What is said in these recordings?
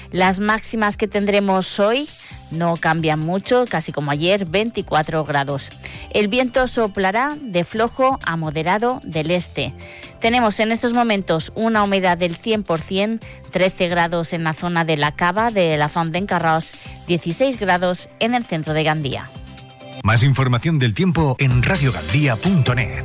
Las máximas que tendremos hoy no cambian mucho, casi como ayer, 24 grados. El viento soplará de flojo a moderado del este. Tenemos en estos momentos una humedad del 100%, 13 grados en la zona de la Cava, de la Font d'en Carròs, 16 grados en el centro de Gandía. Más información del tiempo en radiogandía.net.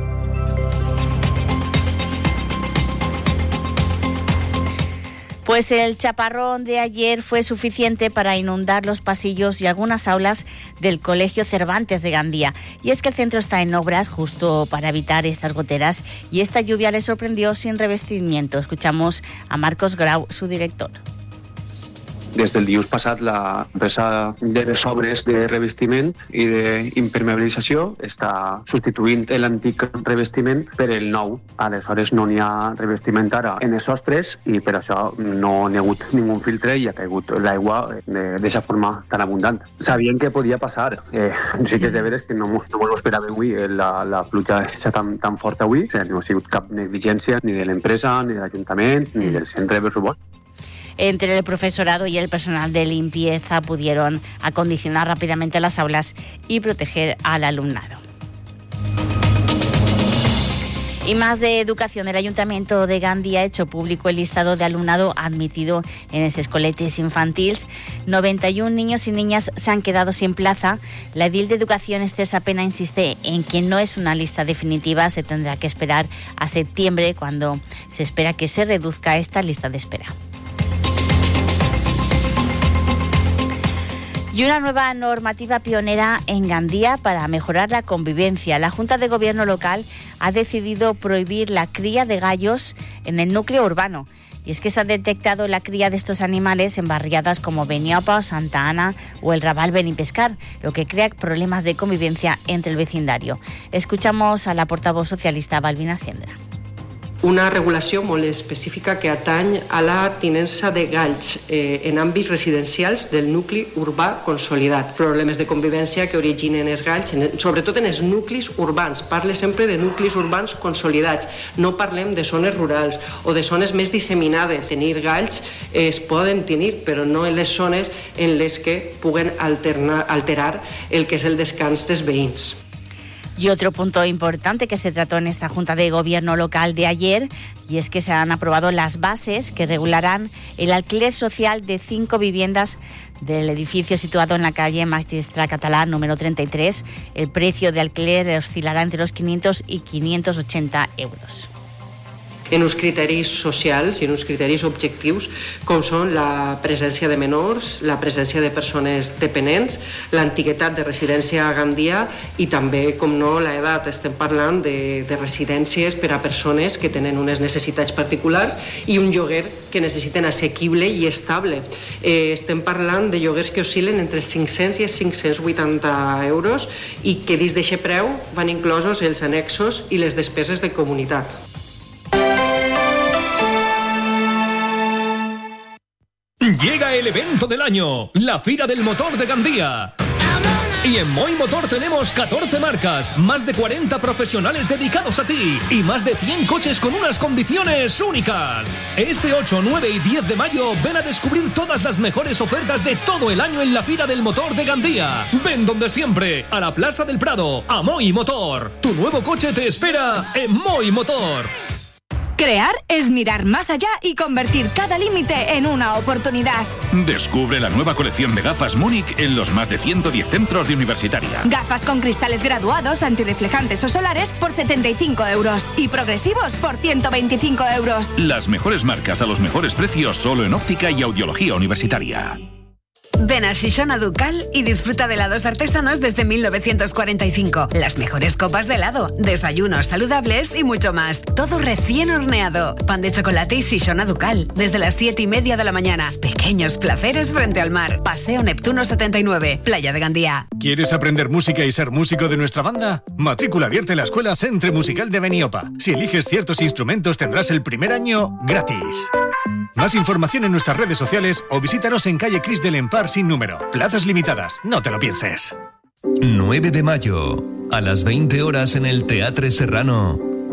Pues el chaparrón de ayer fue suficiente para inundar los pasillos y algunas aulas del Colegio Cervantes de Gandía. Y es que el centro está en obras justo para evitar estas goteras y esta lluvia le sorprendió sin revestimiento. Escuchamos a Marcos Grau, su director. Des del dilluns passat, l'empresa de les obres de revestiment i d'impermeabilització està substituint l'antic revestiment per el nou. Aleshores no n'hi ha revestiment ara en els sostres i per això no n'hi ha hagut ningú filtre i ha caigut l'aigua d'aquesta forma tan abundant. Sabien que podia passar. Sí que és de veres que no m'ho esperava avui, la pluja tan forta avui. No ha sigut cap negligència ni de l'empresa, ni de l'Ajuntament, ni del centre de pressupost. Entre el profesorado y el personal de limpieza pudieron acondicionar rápidamente las aulas y proteger al alumnado. Y más de educación. El Ayuntamiento de Gandía ha hecho público el listado de alumnado admitido en las escoletes infantiles. 91 niños y niñas se han quedado sin plaza. La edil de Educación, Esther Sapena, insiste en que no es una lista definitiva. Se tendrá que esperar a septiembre, cuando se espera que se reduzca esta lista de espera. Y una nueva normativa pionera en Gandía para mejorar la convivencia. La Junta de Gobierno local ha decidido prohibir la cría de gallos en el núcleo urbano. Y es que se ha detectado la cría de estos animales en barriadas como Beniopa, Santa Ana o el Raval Benipescar, lo que crea problemas de convivencia entre el vecindario. Escuchamos a la portavoz socialista Balbina Sendra. Una regulació molt específica que atany a la tinença de galls en àmbits residencials del nucli urbà consolidat. Problemes de convivència que originen els galls, sobretot en els nuclis urbans. Parle sempre de nuclis urbans consolidats. No parlem de zones rurals o de zones més disseminades. Tenir galls es poden tenir, però no en les zones en les que puguen alterar el que és el descans dels veïns. Y otro punto importante que se trató en esta Junta de Gobierno local de ayer, y es que se han aprobado las bases que regularán el alquiler social de 5 viviendas del edificio situado en la calle Magistrat Català número 33. El precio de alquiler oscilará entre los 500 y 580 euros. En uns criteris socials i en uns criteris objectius, com són la presència de menors, la presència de persones dependents, l'antiguitat de residència a Gandia i també, com no, l'edat. Estem parlant de residències per a persones que tenen unes necessitats particulars i un lloguer que necessiten assequible i estable. Estem parlant de lloguers que oscil·len entre 500 i 580 euros i que dins d'aquest preu van inclosos els annexos i les despeses de comunitat. Llega el evento del año, la Fira del Motor de Gandía. Y en Moi Motor tenemos 14 marcas, más de 40 profesionales dedicados a ti y más de 100 coches con unas condiciones únicas. Este 8, 9 y 10 de mayo ven a descubrir todas las mejores ofertas de todo el año en la Fira del Motor de Gandía. Ven donde siempre, a la Plaza del Prado, a Moi Motor. Tu nuevo coche te espera en Moi Motor. Crear es mirar más allá y convertir cada límite en una oportunidad. Descubre la nueva colección de gafas Múnich en los más de 110 centros de Universitaria. Gafas con cristales graduados, antirreflejantes o solares por 75 euros y progresivos por 125 euros. Las mejores marcas a los mejores precios solo en óptica y audiología universitaria. Ven a Xixona Ducal y disfruta de helados artesanos desde 1945. Las mejores copas de helado, desayunos saludables y mucho más. Todo recién horneado. Pan de chocolate y Xixona Ducal. Desde las 7:30 de la mañana. Pequeños placeres frente al mar. Paseo Neptuno 79, Playa de Gandía. ¿Quieres aprender música y ser músico de nuestra banda? Matrícula abierta en la Escuela Centre Musical de Beniopa. Si eliges ciertos instrumentos tendrás el primer año gratis. Más información en nuestras redes sociales o visítanos en calle Cris del Empar sin número. Plazas limitadas, no te lo pienses. 9 de mayo, a las 20 horas en el Teatre Serrano,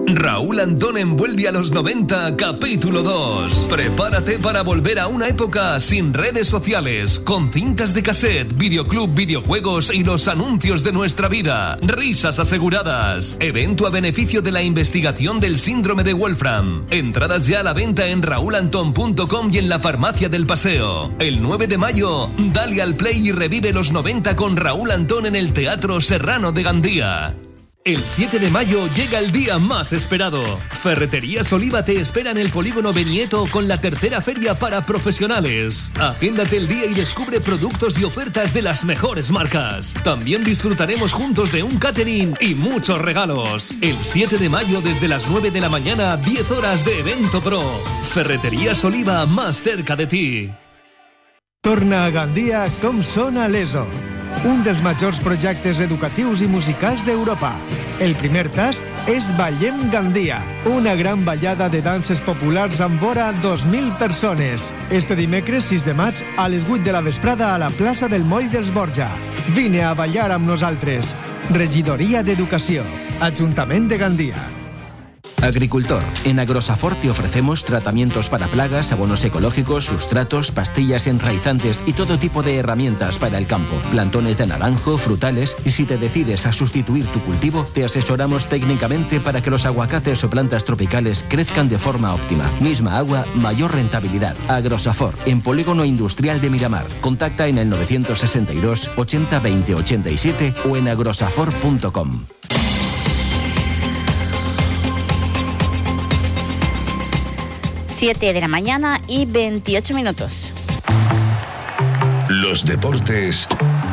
Raúl Antón envuelve a los 90, capítulo 2. Prepárate para volver a una época sin redes sociales, con cintas de cassette, videoclub, videojuegos y los anuncios de nuestra vida. Risas aseguradas. Evento a beneficio de la investigación del síndrome de Wolfram. Entradas ya a la venta en raulanton.com y en la farmacia del Paseo. El 9 de mayo, dale al play y revive los 90 con Raúl Antón en el Teatro Serrano de Gandía. El 7 de mayo llega el día más esperado. Ferreterías Oliva te espera en el Polígono Benieto con la tercera feria para profesionales. Agéndate el día y descubre productos y ofertas de las mejores marcas. También disfrutaremos juntos de un catering y muchos regalos. El 7 de mayo desde las 9 de la mañana, 10 horas de evento pro. Ferreterías Oliva, más cerca de ti. Torna a Gandia com sona l'ESO, un dels majors projectes educatius i musicals d'Europa. El primer tast és Ballem Gandia, una gran ballada de danses populars amb vora 2.000 persones. Este dimecres 6 de maig a les 8 de la vesprada a la plaça del Moll dels Borja. Vine a ballar amb nosaltres. Regidoria d'Educació, Ajuntament de Gandia. Agricultor. En Agrosafor te ofrecemos tratamientos para plagas, abonos ecológicos, sustratos, pastillas enraizantes y todo tipo de herramientas para el campo. Plantones de naranjo, frutales, y si te decides a sustituir tu cultivo, te asesoramos técnicamente para que los aguacates o plantas tropicales crezcan de forma óptima. Misma agua, mayor rentabilidad. Agrosafor, en Polígono Industrial de Miramar. Contacta en el 962 80 20 87 o en agrosafor.com. 7 de la mañana y 28 minutos. Los deportes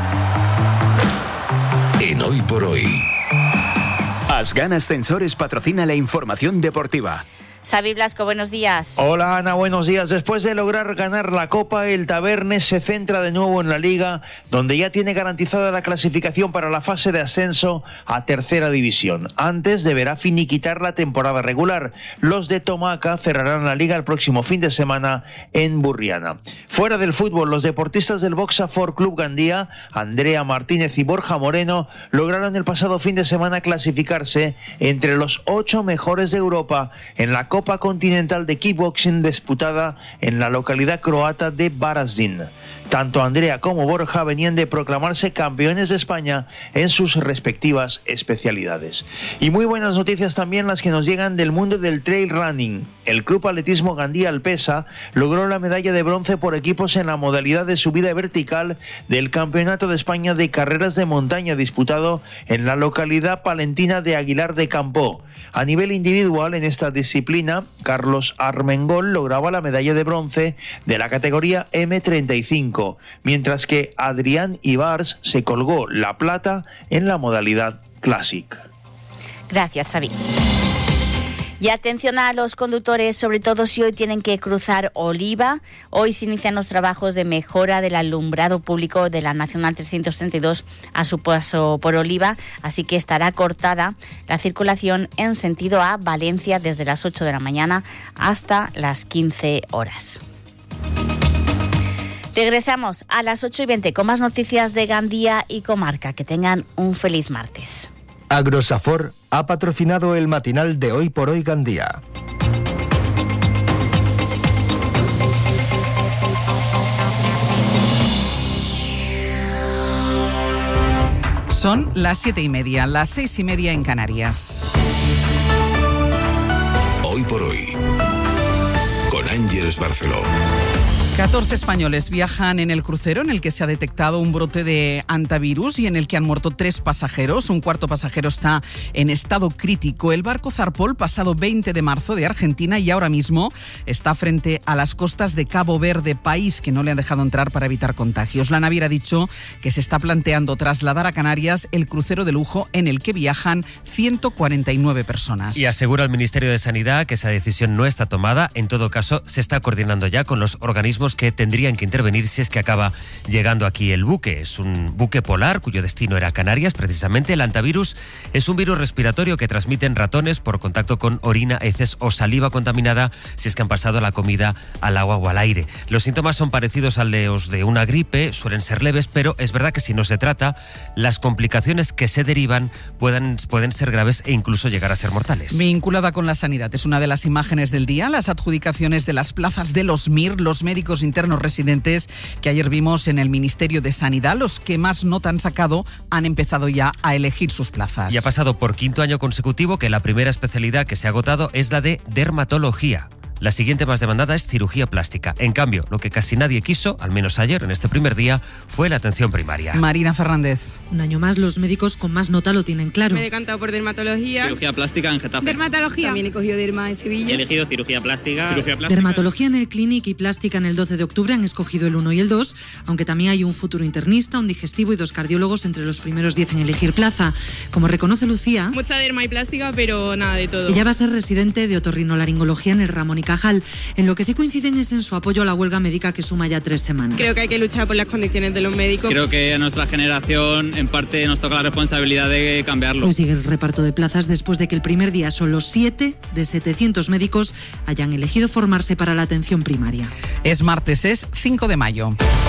en Hoy por Hoy. Asgan Ascensores patrocina la información deportiva. Xavi Blasco, buenos días. Hola Ana, buenos días. Después de lograr ganar la Copa, el Tabernes se centra de nuevo en la Liga, donde ya tiene garantizada la clasificación para la fase de ascenso a Tercera División. Antes deberá finiquitar la temporada regular. Los de Tomaca cerrarán la Liga el próximo fin de semana en Burriana. Fuera del fútbol, los deportistas del Boxafor Club Gandía, Andrea Martínez y Borja Moreno, lograron el pasado fin de semana clasificarse entre los 8 mejores de Europa en la Copa Continental de Kickboxing disputada en la localidad croata de Varaždin. Tanto Andrea como Borja venían de proclamarse campeones de España en sus respectivas especialidades. Y muy buenas noticias también las que nos llegan del mundo del trail running. El Club Atletismo Gandía Alpesa logró la medalla de bronce por equipos en la modalidad de subida vertical del Campeonato de España de Carreras de Montaña disputado en la localidad palentina de Aguilar de Campoo. A nivel individual en esta disciplina, Carlos Armengol lograba la medalla de bronce de la categoría M35, mientras que Adrián Ibars se colgó la plata en la modalidad Classic. Gracias, Xavi. Y atención a los conductores, sobre todo si hoy tienen que cruzar Oliva. Hoy se inician los trabajos de mejora del alumbrado público de la Nacional 332 a su paso por Oliva, así que estará cortada la circulación en sentido a Valencia desde las 8 de la mañana hasta las 15 horas. Regresamos a las 8:20 con más noticias de Gandía y comarca. Que tengan un feliz martes. Agrosafor ha patrocinado el matinal de Hoy por Hoy Gandía. Son las 7:30, las 6:30 en Canarias. Hoy por Hoy, con Ángeles Barceló. 14 españoles viajan en el crucero en el que se ha detectado un brote de hantavirus y en el que han muerto 3 pasajeros. Un cuarto pasajero está en estado crítico. El barco zarpó el pasado 20 de marzo de Argentina y ahora mismo está frente a las costas de Cabo Verde, país que no le han dejado entrar para evitar contagios. La naviera ha dicho que se está planteando trasladar a Canarias el crucero de lujo en el que viajan 149 personas. Y asegura el Ministerio de Sanidad que esa decisión no está tomada. En todo caso, se está coordinando ya con los organismos organismos que tendrían que intervenir si es que acaba llegando aquí el buque. Es un buque polar cuyo destino era Canarias, precisamente. El hantavirus es un virus respiratorio que transmiten ratones por contacto con orina, heces o saliva contaminada si es que han pasado la comida al agua o al aire. Los síntomas son parecidos a los de una gripe, suelen ser leves, pero es verdad que si no se trata, las complicaciones que se derivan pueden ser graves e incluso llegar a ser mortales. Vinculada con la sanidad, es una de las imágenes del día, las adjudicaciones de las plazas de los MIR, los médicos internos residentes, que ayer vimos en el Ministerio de Sanidad. Los que más nota han sacado han empezado ya a elegir sus plazas. Y ha pasado por 5º año consecutivo que la primera especialidad que se ha agotado es la de dermatología. La siguiente más demandada es cirugía plástica. En cambio, lo que casi nadie quiso, al menos ayer, en este primer día, fue la atención primaria. Marina Fernández. Un año más, los médicos con más nota lo tienen claro. Me he decantado por dermatología. Cirugía plástica en Getafe. Dermatología. También he cogido derma en Sevilla. He elegido cirugía plástica. Dermatología en el Clinic y plástica en el 12 de octubre han escogido el 1 y el 2, aunque también hay un futuro internista, un digestivo y 2 cardiólogos entre los primeros 10 en elegir plaza. Como reconoce Lucía... Mucha derma y plástica, pero nada de todo. Ella va a ser residente de otorrinolaringología en el Ramón y Cajal. En lo que sí coinciden es en su apoyo a la huelga médica que suma ya 3 semanas. Creo que hay que luchar por las condiciones de los médicos. Creo que a nuestra generación, en parte, nos toca la responsabilidad de cambiarlo. Hoy sigue el reparto de plazas después de que el primer día solo 7 de 700 médicos hayan elegido formarse para la atención primaria. Es martes, es 5 de mayo.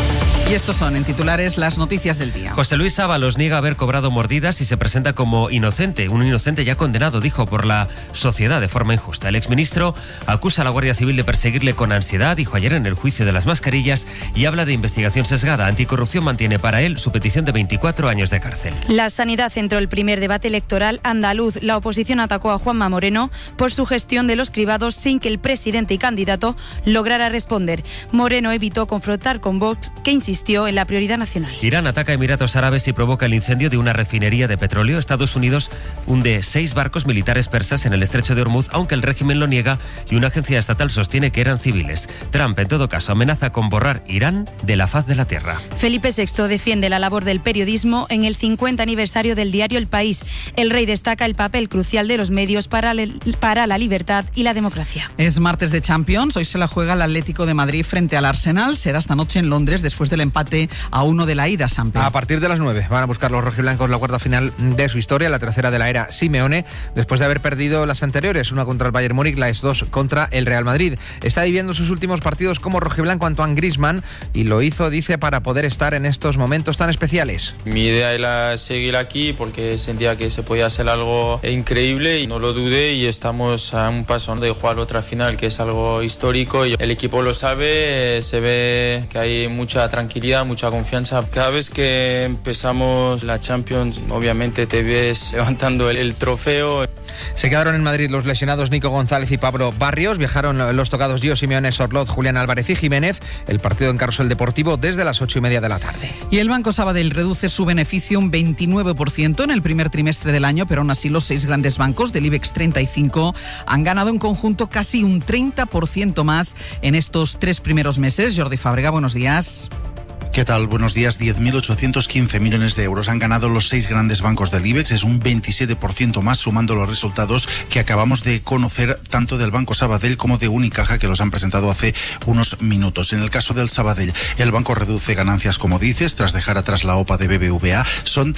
Y estos son, en titulares, las noticias del día. José Luis Ábalos niega haber cobrado mordidas y se presenta como inocente. Un inocente ya condenado, dijo, por la sociedad de forma injusta. El exministro acusa a la Guardia Civil de perseguirle con ansiedad, dijo ayer en el juicio de las mascarillas, y habla de investigación sesgada. Anticorrupción mantiene para él su petición de 24 años de cárcel. La sanidad centró el primer debate electoral andaluz. La oposición atacó a Juanma Moreno por su gestión de los cribados sin que el presidente y candidato lograra responder. Moreno evitó confrontar con Vox, que insistió en la prioridad nacional. Irán ataca a Emiratos Árabes y provoca el incendio de una refinería de petróleo. Estados Unidos hunde 6 barcos militares persas en el estrecho de Hormuz, aunque el régimen lo niega y una agencia estatal sostiene que eran civiles. Trump, en todo caso, amenaza con borrar Irán de la faz de la tierra. Felipe VI defiende la labor del periodismo en el 50 aniversario del diario El País. El rey destaca el papel crucial de los medios para la libertad y la democracia. Es martes de Champions. Hoy se la juega el Atlético de Madrid frente al Arsenal. Será esta noche en Londres después del empate a 1 de la ida, Sampe. A partir de las 9 van a buscar los rojiblancos la cuarta final de su historia, la tercera de la era Simeone, después de haber perdido las anteriores, una contra el Bayern Múnich, las 2 contra el Real Madrid. Está viviendo sus últimos partidos como rojiblanco Antoine Griezmann y lo hizo, dice, para poder estar en estos momentos tan especiales. Mi idea era seguir aquí porque sentía que se podía hacer algo increíble y no lo dudé, y estamos a un paso de jugar otra final, que es algo histórico, y el equipo lo sabe, se ve que hay mucha tranquilidad, mucha confianza. Cada vez que empezamos la Champions, obviamente te ves levantando el trofeo. Se quedaron en Madrid los lesionados Nico González y Pablo Barrios. Viajaron los tocados Gio Simeone, Sorloz, Julián Álvarez y Jiménez. El partido en Carrusel Deportivo desde las 8:30 de la tarde. Y el Banco Sabadell reduce su beneficio un 29% en el primer trimestre del año, pero aún así los 6 grandes bancos del IBEX 35 han ganado en conjunto casi un 30% más en estos 3 primeros meses. Jordi Fábrega, buenos días. ¿Qué tal? Buenos días. 10.815 millones de euros han ganado los 6 grandes bancos del IBEX. Es un 27% más, sumando los resultados que acabamos de conocer tanto del Banco Sabadell como de Unicaja, que los han presentado hace unos minutos. En el caso del Sabadell, el banco reduce ganancias, como dices, tras dejar atrás la OPA de BBVA. Son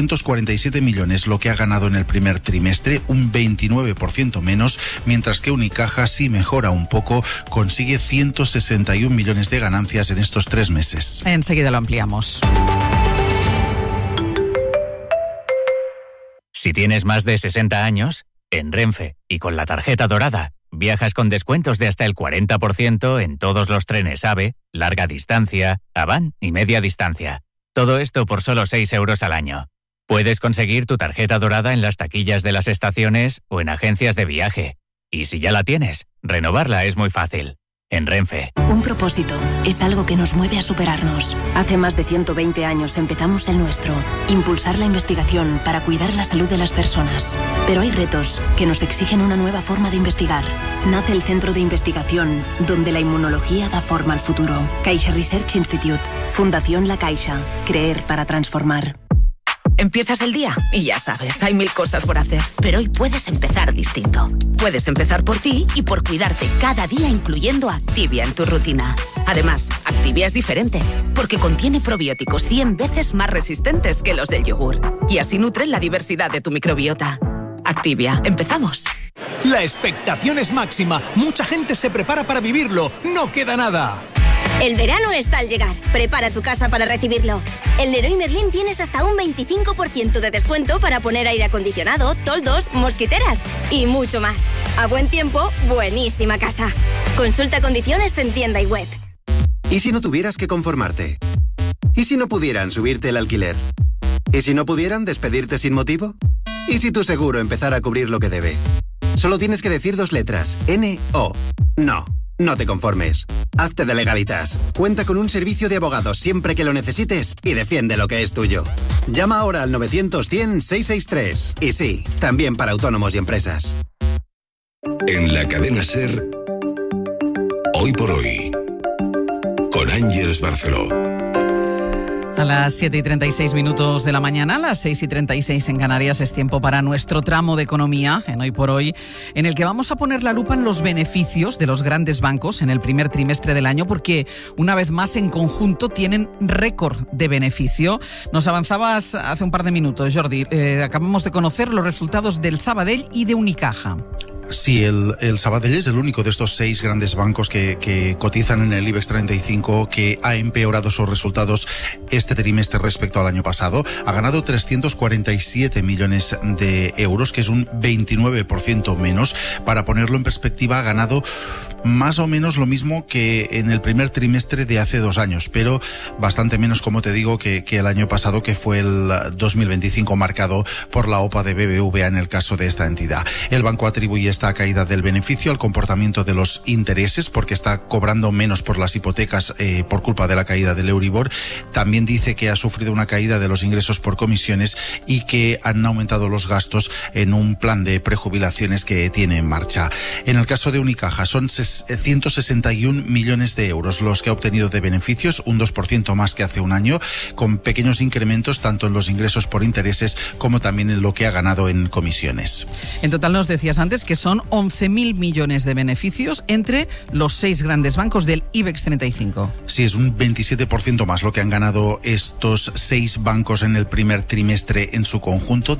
347 millones lo que ha ganado en el primer trimestre, un 29% menos, mientras que Unicaja sí mejora un poco, consigue 161 millones de ganancias en estos 3 meses. Enseguida lo ampliamos. Si tienes más de 60 años, en Renfe y con la tarjeta dorada, viajas con descuentos de hasta el 40% en todos los trenes AVE, larga distancia, Avant y media distancia. Todo esto por solo 6 euros al año. Puedes conseguir tu tarjeta dorada en las taquillas de las estaciones o en agencias de viaje. Y si ya la tienes, renovarla es muy fácil. En Renfe. Un propósito es algo que nos mueve a superarnos. Hace más de 120 años empezamos el nuestro, impulsar la investigación para cuidar la salud de las personas. Pero hay retos que nos exigen una nueva forma de investigar. Nace el Centro de Investigación, donde la inmunología da forma al futuro. Caixa Research Institute, Fundación La Caixa, creer para transformar. Empiezas el día y ya sabes, hay 1000 cosas por hacer. Pero hoy puedes empezar distinto. Puedes empezar por ti y por cuidarte cada día, incluyendo Activia en tu rutina. Además, Activia es diferente, porque contiene probióticos 100 veces más resistentes que los del yogur. Y así nutren la diversidad de tu microbiota. Activia, empezamos. La expectación es máxima. Mucha gente se prepara para vivirlo. No queda nada. El verano está al llegar. Prepara tu casa para recibirlo. En Leroy Merlin tienes hasta un 25% de descuento para poner aire acondicionado, toldos, mosquiteras y mucho más. A buen tiempo, buenísima casa. Consulta condiciones en tienda y web. ¿Y si no tuvieras que conformarte? ¿Y si no pudieran subirte el alquiler? ¿Y si no pudieran despedirte sin motivo? ¿Y si tu seguro empezara a cubrir lo que debe? Solo tienes que decir 2 letras. N-O. No. No te conformes. Hazte de Legalitas. Cuenta con un servicio de abogados siempre que lo necesites y defiende lo que es tuyo. Llama ahora al 900-100-663. Y sí, también para autónomos y empresas. En la cadena SER, Hoy por Hoy, con Ángeles Barceló. A las 7:36 de la mañana, a las 6:36 en Canarias, es tiempo para nuestro tramo de economía, en Hoy por Hoy, en el que vamos a poner la lupa en los beneficios de los grandes bancos en el primer trimestre del año, porque una vez más en conjunto tienen récord de beneficio. Nos avanzabas hace un par de minutos, Jordi. Acabamos de conocer los resultados del Sabadell y de Unicaja. Sí, el Sabadell es el único de estos 6 grandes bancos que cotizan en el IBEX 35 que ha empeorado sus resultados este trimestre respecto al año pasado. Ha ganado 347 millones de euros, que es un 29% menos. Para ponerlo en perspectiva, ha ganado más o menos lo mismo que en el primer trimestre de hace 2 años, pero bastante menos, como te digo, que el año pasado, que fue el 2025, marcado por la OPA de BBVA en el caso de esta entidad. El banco atribuye esta caída del beneficio al comportamiento de los intereses, porque está cobrando menos por las hipotecas por culpa de la caída del Euribor. También dice que ha sufrido una caída de los ingresos por comisiones y que han aumentado los gastos en un plan de prejubilaciones que tiene en marcha. En el caso de Unicaja, son 161 millones de euros los que ha obtenido de beneficios, un 2% más que hace un año, con pequeños incrementos tanto en los ingresos por intereses como también en lo que ha ganado en comisiones. En total nos decías antes que son 11.000 millones de beneficios entre los 6 grandes bancos del IBEX 35. Sí, es un 27% más lo que han ganado estos 6 bancos en el primer trimestre en su conjunto,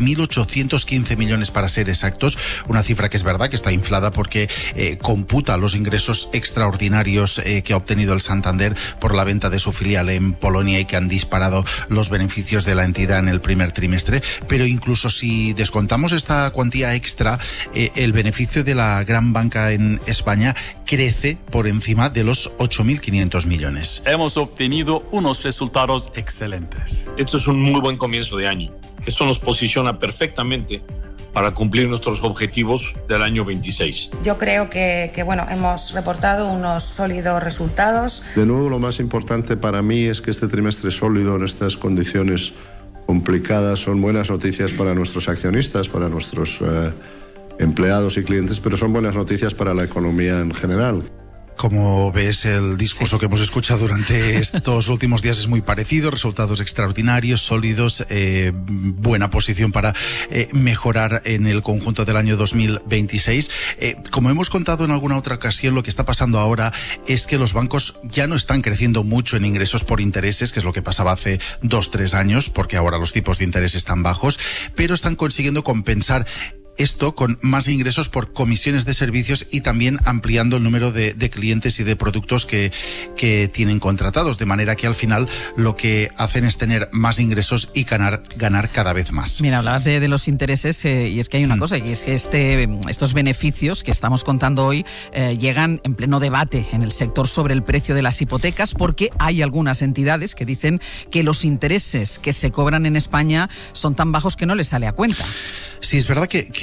10.815 millones para ser exactos, una cifra que es verdad que está inflada porque computa los ingresos extraordinarios que ha obtenido el Santander por la venta de su filial en Polonia y que han disparado los beneficios de la entidad en el primer trimestre. Pero incluso si descontamos esta cuantía extra, el beneficio de la gran banca en España crece por encima de los 8.500 millones. Hemos obtenido unos resultados excelentes. Esto es un muy buen comienzo de año. Esto nos posiciona perfectamente para cumplir nuestros objetivos del año 26. Yo creo que hemos reportado unos sólidos resultados. De nuevo, lo más importante para mí es que este trimestre sólido en estas condiciones complicadas son buenas noticias para nuestros accionistas, para nuestros empleados y clientes, pero son buenas noticias para la economía en general. Como ves, el discurso que hemos escuchado durante estos últimos días es muy parecido, resultados extraordinarios, sólidos, buena posición para mejorar en el conjunto del año 2026. Como hemos contado en alguna otra ocasión, lo que está pasando ahora es que los bancos ya no están creciendo mucho en ingresos por intereses, que es lo que pasaba hace 2-3 años, porque ahora los tipos de interés están bajos, pero están consiguiendo compensar esto con más ingresos por comisiones de servicios y también ampliando el número de clientes y de productos que tienen contratados, de manera que al final lo que hacen es tener más ingresos y ganar cada vez más. Mira, hablabas de los intereses y es que hay una cosa, y es que estos beneficios que estamos contando hoy llegan en pleno debate en el sector sobre el precio de las hipotecas, porque hay algunas entidades que dicen que los intereses que se cobran en España son tan bajos que no les sale a cuenta. Sí, es verdad que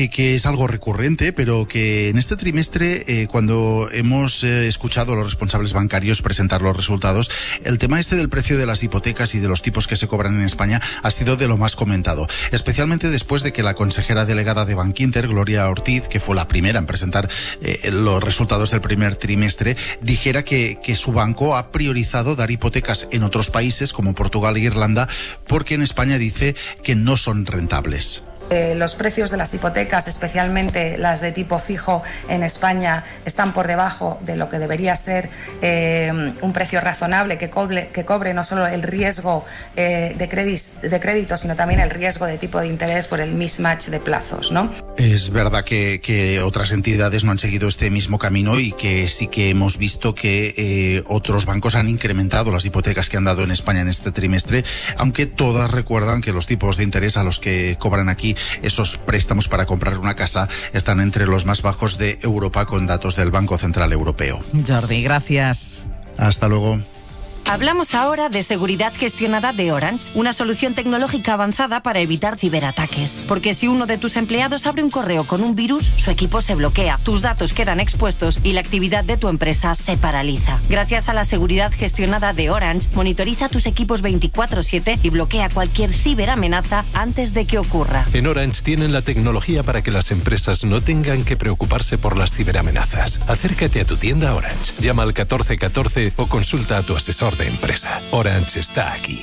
que es algo recurrente, pero que en este trimestre, cuando hemos escuchado a los responsables bancarios presentar los resultados, el tema del precio de las hipotecas y de los tipos que se cobran en España ha sido de lo más comentado, especialmente después de que la consejera delegada de Bankinter, Gloria Ortiz, que fue la primera en presentar los resultados del primer trimestre, dijera que su banco ha priorizado dar hipotecas en otros países como Portugal e Irlanda porque en España dice que no son rentables. Los precios de las hipotecas, especialmente las de tipo fijo en España, están por debajo de lo que debería ser un precio razonable que cobre no solo el riesgo de crédito, sino también el riesgo de tipo de interés por el mismatch de plazos, ¿no? Es verdad que otras entidades no han seguido este mismo camino y que sí que hemos visto que otros bancos han incrementado las hipotecas que han dado en España en este trimestre, aunque todas recuerdan que los tipos de interés a los que cobran aquí esos préstamos para comprar una casa están entre los más bajos de Europa, con datos del Banco Central Europeo. Jordi, gracias. Hasta luego. Hablamos ahora de seguridad gestionada de Orange, una solución tecnológica avanzada para evitar ciberataques. Porque si uno de tus empleados abre un correo con un virus, su equipo se bloquea, tus datos quedan expuestos y la actividad de tu empresa se paraliza. Gracias a la seguridad gestionada de Orange, monitoriza tus equipos 24/7 y bloquea cualquier ciberamenaza antes de que ocurra. En Orange tienen la tecnología para que las empresas no tengan que preocuparse por las ciberamenazas. Acércate a tu tienda Orange, llama al 1414 o consulta a tu asesor de empresa. Orange está aquí.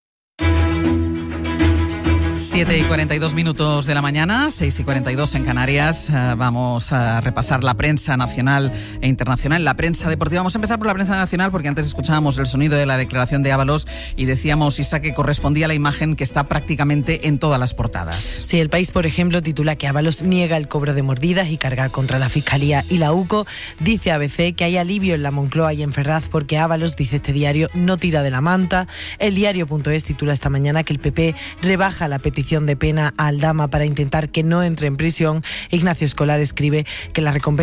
7:42 de la mañana, 6:42 en Canarias. Vamos a repasar la prensa nacional e internacional, la prensa deportiva. Vamos a empezar por la prensa nacional porque antes escuchábamos el sonido de la declaración de Ábalos y decíamos, Isa, que correspondía a la imagen que está prácticamente en todas las portadas. Sí, El País, por ejemplo, titula que Ábalos niega el cobro de mordidas y carga contra la Fiscalía y la UCO. Dice ABC que hay alivio en la Moncloa y en Ferraz porque Ábalos, dice este diario, no tira de la manta. El diario.es titula esta mañana que el PP rebaja la petición de pena a Aldama para intentar que no entre en prisión. Ignacio Escolar escribe que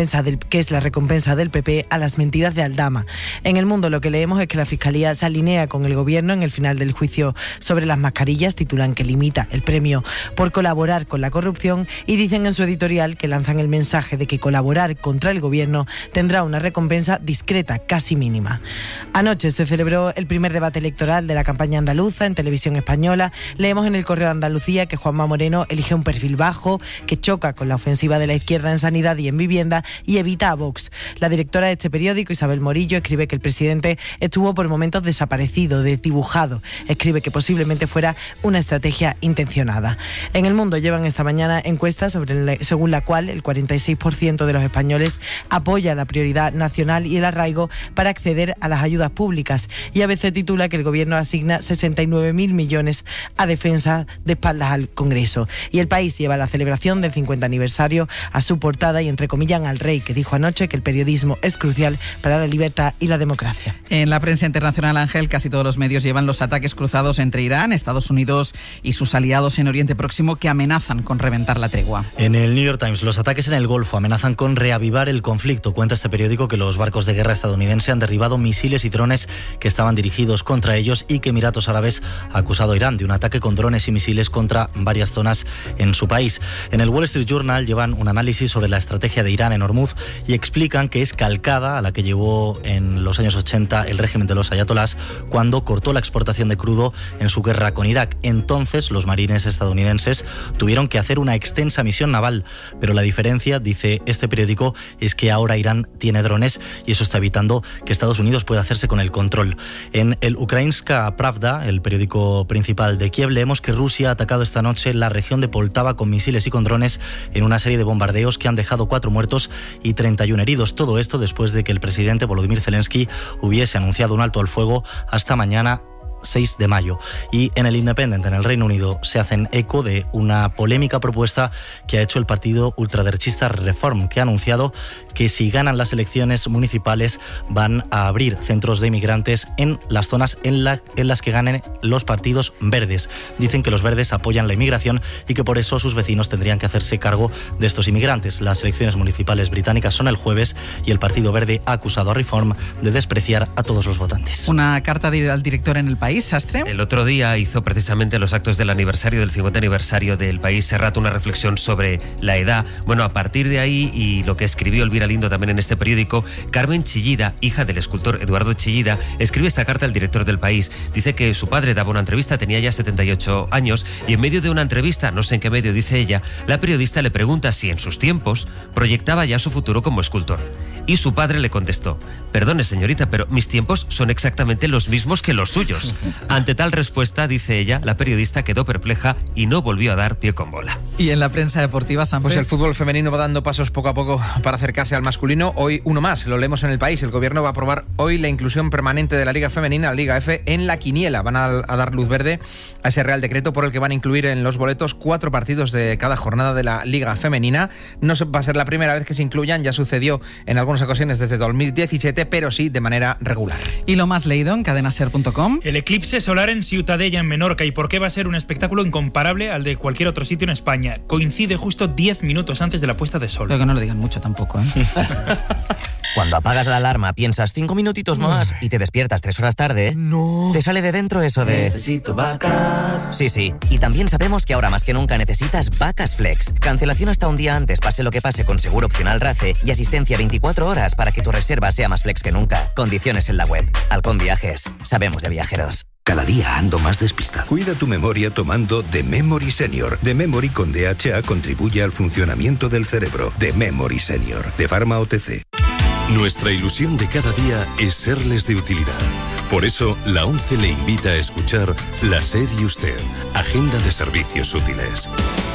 es la recompensa del PP a las mentiras de Aldama. En El Mundo lo que leemos es que la Fiscalía se alinea con el Gobierno en el final del juicio sobre las mascarillas. Titulan que limita el premio por colaborar con la corrupción y dicen en su editorial que lanzan el mensaje de que colaborar contra el Gobierno tendrá una recompensa discreta, casi mínima. Anoche se celebró el primer debate electoral de la campaña andaluza en Televisión Española. Leemos en el Correo de Andalucía que Juanma Moreno elige un perfil bajo, que choca con la ofensiva de la izquierda en sanidad y en vivienda y evita a Vox. La directora de este periódico, Isabel Morillo, escribe que el presidente estuvo por momentos desaparecido, desdibujado. Escribe que posiblemente fuera una estrategia intencionada. En El Mundo llevan esta mañana encuestas según la cual el 46% de los españoles apoya la prioridad nacional y el arraigo para acceder a las ayudas públicas. Y ABC titula que el Gobierno asigna 69.000 millones a defensa de espaldas al Congreso. Y El País lleva la celebración del 50 aniversario a su portada y entrecomillan al rey, que dijo anoche que el periodismo es crucial para la libertad y la democracia. En la prensa internacional, Ángel, casi todos los medios llevan los ataques cruzados entre Irán, Estados Unidos y sus aliados en Oriente Próximo que amenazan con reventar la tregua. En el New York Times, los ataques en el Golfo amenazan con reavivar el conflicto. Cuenta este periódico que los barcos de guerra estadounidenses han derribado misiles y drones que estaban dirigidos contra ellos y que Emiratos Árabes ha acusado a Irán de un ataque con drones y misiles contra varias zonas en su país. En el Wall Street Journal llevan un análisis sobre la estrategia de Irán en Hormuz y explican que es calcada a la que llevó en los años 80 el régimen de los ayatolás cuando cortó la exportación de crudo en su guerra con Irak. Entonces los marines estadounidenses tuvieron que hacer una extensa misión naval, pero la diferencia, dice este periódico, es que ahora Irán tiene drones y eso está evitando que Estados Unidos pueda hacerse con el control. En el Ukrainska Pravda, el periódico principal de Kiev, leemos que Rusia ha atacado esta noche la región de Poltava con misiles y con drones en una serie de bombardeos que han dejado 4 muertos y 31 heridos. Todo esto después de que el presidente Volodymyr Zelensky hubiese anunciado un alto al fuego hasta mañana 6 de mayo. Y en el Independent, en el Reino Unido, se hacen eco de una polémica propuesta que ha hecho el partido ultraderechista Reform, que ha anunciado que si ganan las elecciones municipales van a abrir centros de inmigrantes en las zonas en las que ganen los partidos verdes. Dicen que los verdes apoyan la inmigración y que por eso sus vecinos tendrían que hacerse cargo de estos inmigrantes. Las elecciones municipales británicas son el jueves y el Partido Verde ha acusado a Reform de despreciar a todos los votantes. Una carta al director en El País país, Sastre? El otro día hizo precisamente los actos del aniversario, del 50 aniversario del país, Serrat, una reflexión sobre la edad. Bueno, a partir de ahí, y lo que escribió Elvira Lindo también en este periódico, Carmen Chillida, hija del escultor Eduardo Chillida, escribe esta carta al director del país. Dice que su padre daba una entrevista, tenía ya 78 años, y en medio de una entrevista, no sé en qué medio, dice ella, la periodista le pregunta si en sus tiempos proyectaba ya su futuro como escultor. Y su padre le contestó: perdone señorita, pero mis tiempos son exactamente los mismos que los suyos. Ante tal respuesta, dice ella, la periodista quedó perpleja y no volvió a dar pie con bola. ¿Y en la prensa deportiva, Samper? Pues el fútbol femenino va dando pasos poco a poco para acercarse al masculino. Hoy uno más, lo leemos en El País. El gobierno va a aprobar hoy la inclusión permanente de la Liga Femenina, la Liga F, en la quiniela. Van a dar luz verde a ese real decreto por el que van a incluir en los boletos 4 partidos de cada jornada de la Liga Femenina. No va a ser la primera vez que se incluyan, ya sucedió en algunas ocasiones desde 2017, pero sí de manera regular. ¿Y lo más leído en cadenaser.com? El eclipse solar en Ciutadella, en Menorca, y por qué va a ser un espectáculo incomparable al de cualquier otro sitio en España. Coincide justo 10 minutos antes de la puesta de sol. Pero que no lo digan mucho tampoco, ¿eh? Cuando apagas la alarma, piensas 5 minutitos más y te despiertas 3 horas tarde. No. Te sale de dentro eso de... necesito vacas. Sí. Y también sabemos que ahora más que nunca necesitas Vacas Flex. Cancelación hasta un día antes, pase lo que pase, con seguro opcional RACE y asistencia 24 horas para que tu reserva sea más flex que nunca. Condiciones en la web. Halcón Viajes. Sabemos de viajeros. Cada día ando más despistado. Cuida tu memoria tomando The Memory Senior. The Memory con DHA contribuye al funcionamiento del cerebro. The Memory Senior, de Pharma OTC. Nuestra ilusión de cada día es serles de utilidad. Por eso, la ONCE le invita a escuchar La SER y Usted, Agenda de Servicios Útiles.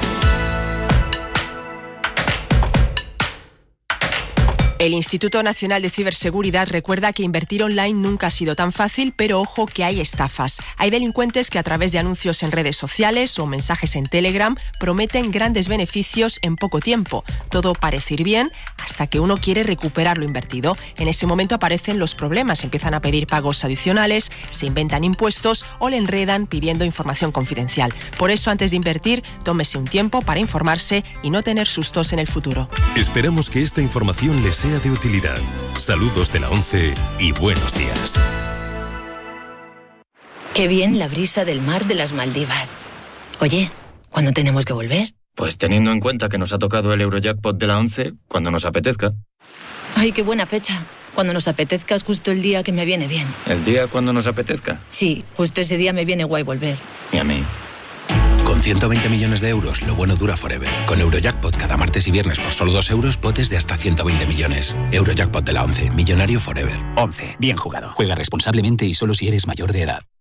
El Instituto Nacional de Ciberseguridad recuerda que invertir online nunca ha sido tan fácil, pero ojo que hay estafas. Hay delincuentes que a través de anuncios en redes sociales o mensajes en Telegram prometen grandes beneficios en poco tiempo. Todo parece ir bien hasta que uno quiere recuperar lo invertido. En ese momento aparecen los problemas, empiezan a pedir pagos adicionales, se inventan impuestos o le enredan pidiendo información confidencial. Por eso, antes de invertir, tómese un tiempo para informarse y no tener sustos en el futuro. Esperamos que esta información les sea de utilidad. Saludos de la ONCE y buenos días. Qué bien la brisa del mar de las Maldivas. Oye, ¿cuándo tenemos que volver? Pues teniendo en cuenta que nos ha tocado el Eurojackpot de la ONCE, cuando nos apetezca. Ay, qué buena fecha. Cuando nos apetezca es justo el día que me viene bien. ¿El día cuando nos apetezca? Sí, justo ese día me viene guay volver. Y a mí. Con 120 millones de euros, lo bueno dura forever. Con Eurojackpot, cada martes y viernes por solo 2 euros, potes de hasta 120 millones. Eurojackpot de la ONCE, millonario forever. ONCE, bien jugado. Juega responsablemente y solo si eres mayor de edad.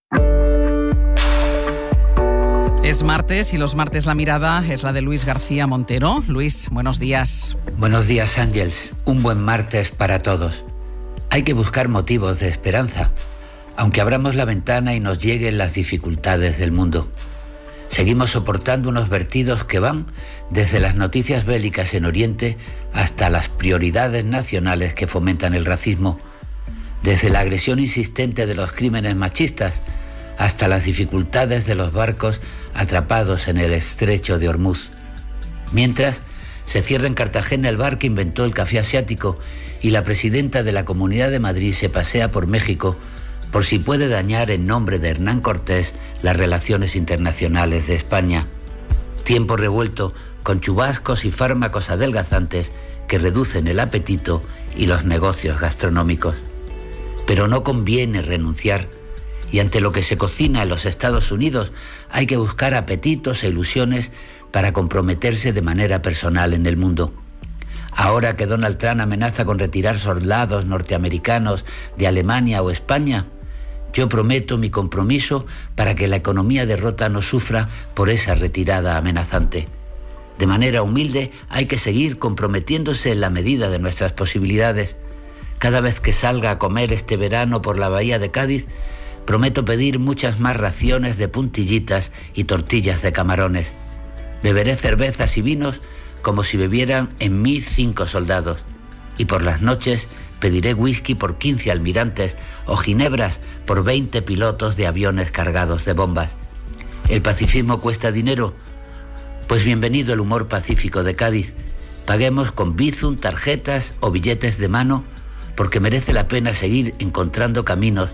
Es martes y los martes la mirada es la de Luis García Montero. Luis, buenos días. Buenos días, Ángels. Un buen martes para todos. Hay que buscar motivos de esperanza, aunque abramos la ventana y nos lleguen las dificultades del mundo. Seguimos soportando unos vertidos que van desde las noticias bélicas en Oriente hasta las prioridades nacionales que fomentan el racismo, desde la agresión insistente de los crímenes machistas hasta las dificultades de los barcos atrapados en el estrecho de Hormuz. Mientras, se cierra en Cartagena el bar que inventó el café asiático y la presidenta de la Comunidad de Madrid se pasea por México por si puede dañar en nombre de Hernán Cortés las relaciones internacionales de España. Tiempo revuelto con chubascos y fármacos adelgazantes que reducen el apetito y los negocios gastronómicos. Pero no conviene renunciar, y ante lo que se cocina en los Estados Unidos hay que buscar apetitos e ilusiones para comprometerse de manera personal en el mundo. Ahora que Donald Trump amenaza con retirar soldados norteamericanos de Alemania o España, yo prometo mi compromiso para que la economía de Rota no sufra por esa retirada amenazante. De manera humilde hay que seguir comprometiéndose en la medida de nuestras posibilidades. Cada vez que salga a comer este verano por la bahía de Cádiz, prometo pedir muchas más raciones de puntillitas y tortillas de camarones. Beberé cervezas y vinos como si bebieran en mí 5 soldados. Y por las noches pediré whisky por 15 almirantes o ginebras por 20 pilotos de aviones cargados de bombas. ¿El pacifismo cuesta dinero? Pues bienvenido el humor pacífico de Cádiz. Paguemos con Bizum, tarjetas o billetes de mano, porque merece la pena seguir encontrando caminos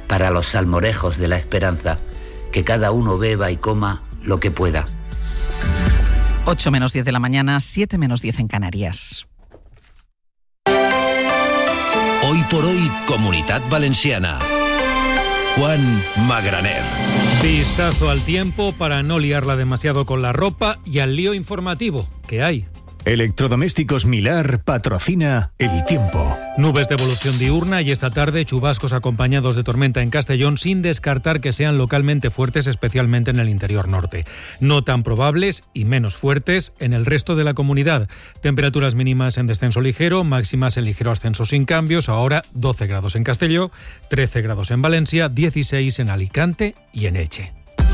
para los salmorejos de la esperanza, que cada uno beba y coma lo que pueda. 8 menos 10 de la mañana, 7 menos 10 en Canarias. Hoy por hoy, Comunitat Valenciana. Juan Magraner. Vistazo al tiempo para no liarla demasiado con la ropa y al lío informativo que hay. Electrodomésticos Milar patrocina el tiempo. Nubes de evolución diurna y esta tarde chubascos acompañados de tormenta en Castellón, sin descartar que sean localmente fuertes, especialmente en el interior norte. No tan probables y menos fuertes en el resto de la comunidad. Temperaturas mínimas en descenso ligero, máximas en ligero ascenso sin cambios. Ahora 12 grados en Castelló, 13 grados en Valencia, 16 en Alicante y en Elche.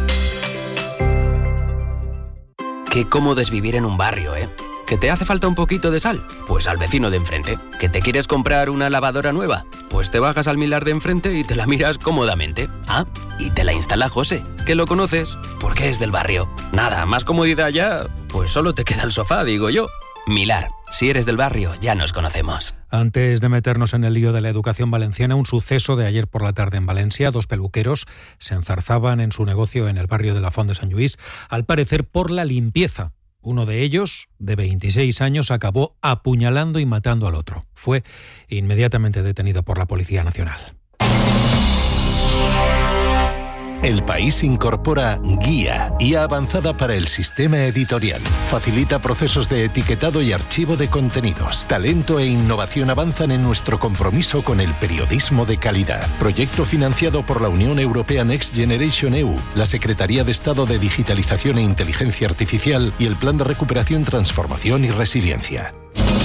Qué cómodo es vivir en un barrio, ¿eh? ¿Que te hace falta un poquito de sal? Pues al vecino de enfrente. ¿Que te quieres comprar una lavadora nueva? Pues te bajas al Milar de enfrente y te la miras cómodamente. Ah, y te la instala José, que lo conoces porque es del barrio. Nada, más comodidad ya, pues solo te queda el sofá, digo yo. Milar, si eres del barrio, ya nos conocemos. Antes de meternos en el lío de la educación valenciana, un suceso de ayer por la tarde en Valencia. 2 peluqueros se enzarzaban en su negocio en el barrio de la Font de Sant Lluís, al parecer por la limpieza. Uno de ellos, de 26 años, acabó apuñalando y matando al otro. Fue inmediatamente detenido por la Policía Nacional. El País incorpora Guía Avanzada para el Sistema Editorial. Facilita procesos de etiquetado y archivo de contenidos. Talento e innovación avanzan en nuestro compromiso con el periodismo de calidad. Proyecto financiado por la Unión Europea Next Generation EU, la Secretaría de Estado de Digitalización e Inteligencia Artificial y el Plan de Recuperación, Transformación y Resiliencia.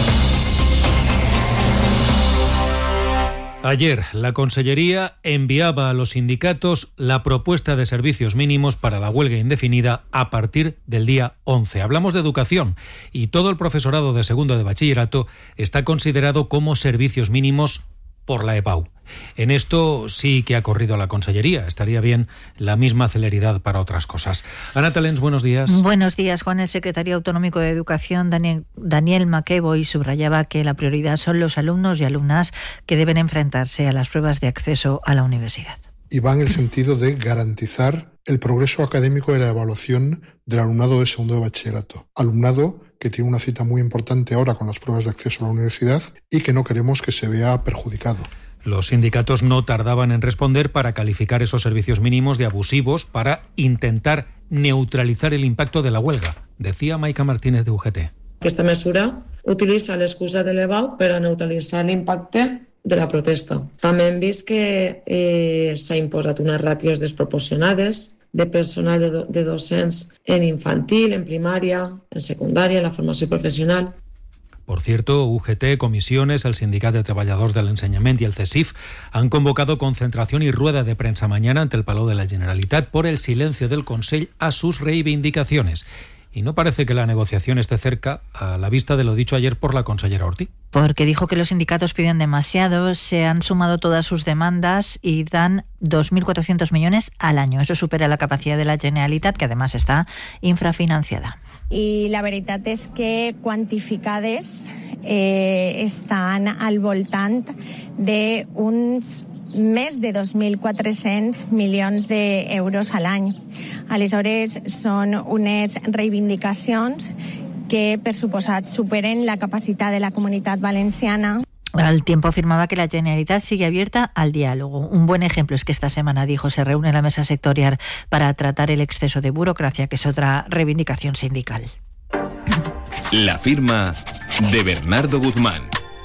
Ayer, la Consellería enviaba a los sindicatos la propuesta de servicios mínimos para la huelga indefinida a partir del día 11. Hablamos de educación y todo el profesorado de segundo de bachillerato está considerado como servicios mínimos por la EBAU. En esto sí que ha corrido la Consellería. Estaría bien la misma celeridad para otras cosas. Ana Talens, buenos días. Buenos días, Juan. El secretario autonómico de Educación, Daniel McEvoy, subrayaba que la prioridad son los alumnos y alumnas que deben enfrentarse a las pruebas de acceso a la universidad. Y va en el sentido de garantizar el progreso académico de la evaluación del alumnado de segundo de bachillerato. Alumnado que tiene una cita muy importante ahora con las pruebas de acceso a la universidad y que no queremos que se vea perjudicado. Los sindicatos no tardaban en responder para calificar esos servicios mínimos de abusivos para intentar neutralizar el impacto de la huelga, decía Maica Martínez de UGT. Aquesta mesura utilitza l'excusa de l'EBAU per a neutralitzar l'impacte de la protesta. També hem vist que s'ha imposat unes ràtios desproporcionades de personal de docents en infantil, en primària, en secundària, en la formació professional. Por cierto, UGT, comisiones, el Sindicat de Treballadors del Ensenyament y el CESIF han convocado concentración y rueda de prensa mañana ante el Palau de la Generalitat por el silencio del Consell a sus reivindicaciones. Y no parece que la negociación esté cerca a la vista de lo dicho ayer por la consellera Ortí. Porque dijo que los sindicatos piden demasiado, se han sumado todas sus demandas y dan 2.400 millones al año. Eso supera la capacidad de la Generalitat, que además está infrafinanciada. I la veritat és que quantificades estan al voltant d'uns més de 2.400 milions d'euros a l'any. Aleshores, són unes reivindicacions que, per suposat, superen la capacitat de la Comunitat Valenciana. Al tiempo afirmaba que la Generalitat sigue abierta al diálogo. Un buen ejemplo es que esta semana, dijo, se reúne la mesa sectorial para tratar el exceso de burocracia, que es otra reivindicación sindical. La firma de Bernardo Guzmán.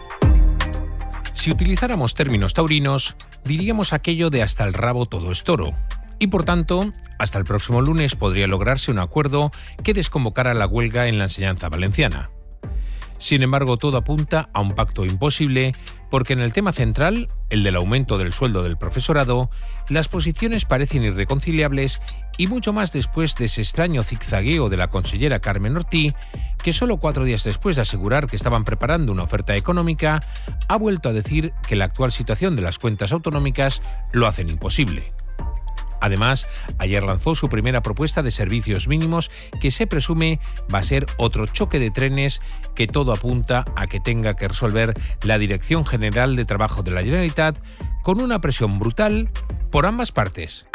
Si utilizáramos términos taurinos, diríamos aquello de hasta el rabo todo es toro. Y por tanto, hasta el próximo lunes podría lograrse un acuerdo que desconvocara la huelga en la enseñanza valenciana. Sin embargo, todo apunta a un pacto imposible porque en el tema central, el del aumento del sueldo del profesorado, las posiciones parecen irreconciliables y mucho más después de ese extraño zigzagueo de la consellera Carmen Ortí, que solo 4 días después de asegurar que estaban preparando una oferta económica, ha vuelto a decir que la actual situación de las cuentas autonómicas lo hacen imposible. Además, ayer lanzó su primera propuesta de servicios mínimos que se presume va a ser otro choque de trenes que todo apunta a que tenga que resolver la Dirección General de Trabajo de la Generalitat con una presión brutal por ambas partes.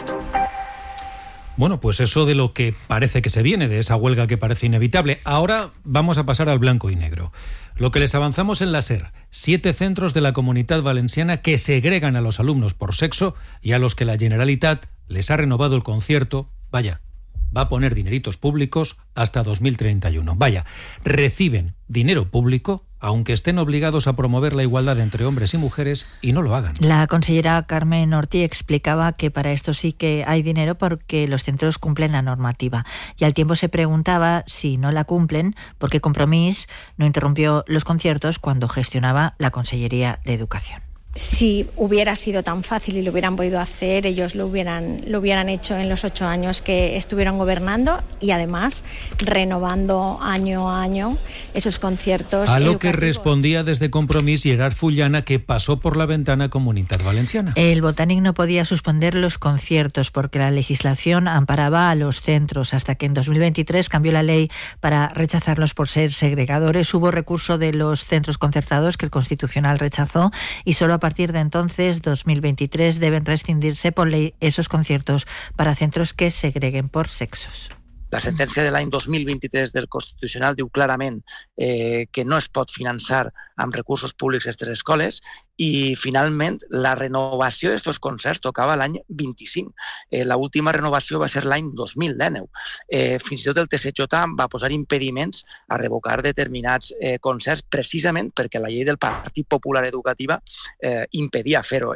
Bueno, pues eso de lo que parece que se viene, de esa huelga que parece inevitable. Ahora vamos a pasar al blanco y negro. Lo que les avanzamos en la SER, 7 centros de la Comunitat Valenciana que segregan a los alumnos por sexo y a los que la Generalitat les ha renovado el concierto, va a poner dineritos públicos hasta 2031. Reciben dinero público, aunque estén obligados a promover la igualdad entre hombres y mujeres y no lo hagan. La consellera Carmen Ortí explicaba que para esto sí que hay dinero porque los centros cumplen la normativa. Y al tiempo se preguntaba si no la cumplen porque Compromís no interrumpió los conciertos cuando gestionaba la Consellería de Educación. Si hubiera sido tan fácil y lo hubieran podido hacer, ellos lo hubieran hecho en los 8 años que estuvieron gobernando y además renovando año a año esos conciertos a lo educativos. Que respondía desde Compromís Gerard Fullana, que pasó por la ventana Comunitat Valenciana. El Botànic no podía suspender los conciertos porque la legislación amparaba a los centros hasta que en 2023 cambió la ley para rechazarlos por ser segregadores. Hubo recurso de los centros concertados que el Constitucional rechazó y solo a partir de entonces, 2023, deben rescindirse por ley esos conciertos para centros que segreguen por sexos. La sentència de l'any 2023 del Constitucional diu clarament que no es pot finançar amb recursos públics aquestes escoles i, finalment, la renovació d'aquests concerts tocava l'any 25. L'última renovació va ser l'any 2019. Fins i tot el TSJ va posar impediments a revocar determinats concerts precisament perquè la llei del Partit Popular Educativa impedia fer-ho.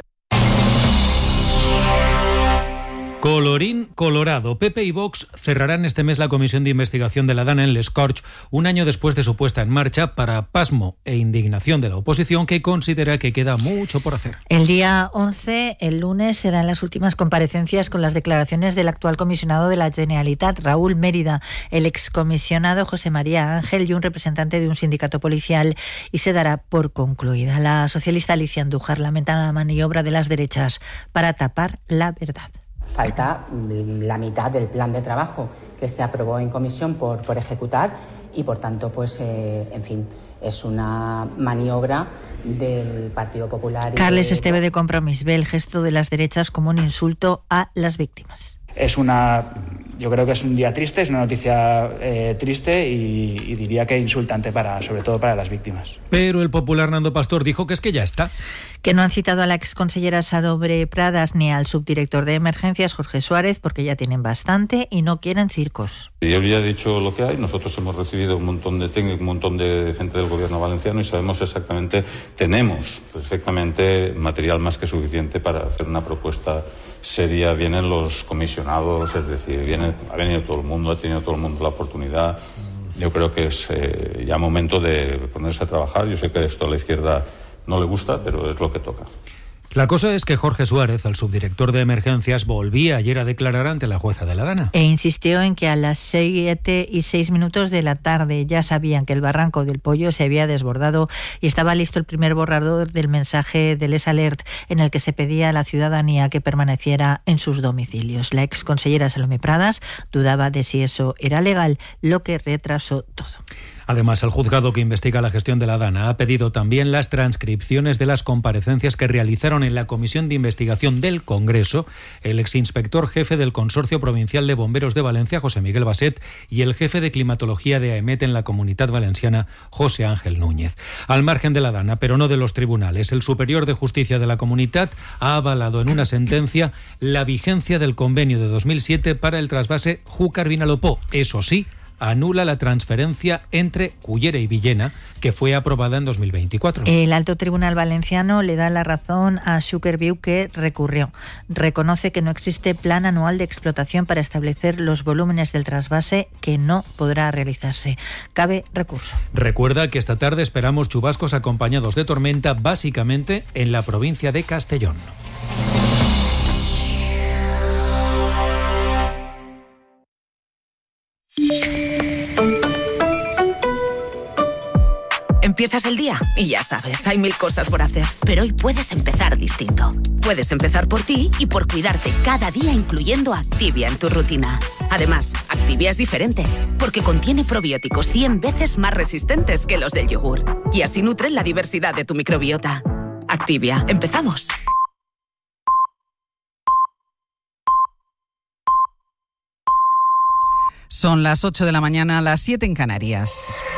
Colorín colorado. PP y Vox cerrarán este mes la comisión de investigación de la DANA en Les Corts, un año después de su puesta en marcha, para pasmo e indignación de la oposición, que considera que queda mucho por hacer. El día 11, el lunes, serán las últimas comparecencias con las declaraciones del actual comisionado de la Generalitat, Raúl Mérida, el excomisionado José María Ángel y un representante de un sindicato policial, y se dará por concluida. La socialista Alicia Andújar lamenta la maniobra de las derechas para tapar la verdad. Falta la mitad del plan de trabajo que se aprobó en comisión por ejecutar y, por tanto, pues, en fin, es una maniobra del Partido Popular. Carles Esteve de Compromís ve el gesto de las derechas como un insulto a las víctimas. Yo creo que es un día triste, es una noticia triste y diría que insultante sobre todo para las víctimas. Pero el popular Nando Pastor dijo que es que ya está. Que no han citado a la exconsellera Sarobre Pradas ni al subdirector de emergencias Jorge Suárez porque ya tienen bastante y no quieren circos. Yo ya he dicho lo que hay. Nosotros hemos recibido un montón de técnicos, un montón de gente del gobierno valenciano y sabemos exactamente, tenemos perfectamente material más que suficiente para hacer una propuesta seria. Vienen los comisionados, es decir, ha venido todo el mundo, ha tenido todo el mundo la oportunidad. Yo creo que es ya momento de ponerse a trabajar. Yo sé que esto a la izquierda no le gusta, pero es lo que toca. La cosa es que Jorge Suárez, el subdirector de emergencias, volvía ayer a declarar ante la jueza de la DANA. E insistió en que a las 7:06 de la tarde ya sabían que el barranco del Pollo se había desbordado y estaba listo el primer borrador del mensaje del Les Alert en el que se pedía a la ciudadanía que permaneciera en sus domicilios. La exconsellera Salomé Pradas dudaba de si eso era legal, lo que retrasó todo. Además, el juzgado que investiga la gestión de la DANA ha pedido también las transcripciones de las comparecencias que realizaron en la Comisión de Investigación del Congreso el exinspector jefe del Consorcio Provincial de Bomberos de Valencia, José Miguel Basset, y el jefe de climatología de AEMET en la Comunitat Valenciana, José Ángel Núñez. Al margen de la DANA, pero no de los tribunales, el Superior de Justicia de la Comunitat ha avalado en una sentencia la vigencia del convenio de 2007 para el trasvase Júcar-Vinalopó. Eso sí, anula la transferencia entre Cullera y Villena, que fue aprobada en 2024. El Alto Tribunal Valenciano le da la razón a Suckerview, que recurrió. Reconoce que no existe plan anual de explotación para establecer los volúmenes del trasvase, que no podrá realizarse. Cabe recurso. Recuerda que esta tarde esperamos chubascos acompañados de tormenta, básicamente en la provincia de Castellón. Empieza Empiezas el día y ya sabes, hay 1000 cosas por hacer. Pero hoy puedes empezar distinto. Puedes empezar por ti y por cuidarte cada día, incluyendo Activia en tu rutina. Además, Activia es diferente, porque contiene probióticos 100 veces más resistentes que los del yogur. Y así nutren la diversidad de tu microbiota. Activia, empezamos. Son las 8 de la mañana, las 7 en Canarias.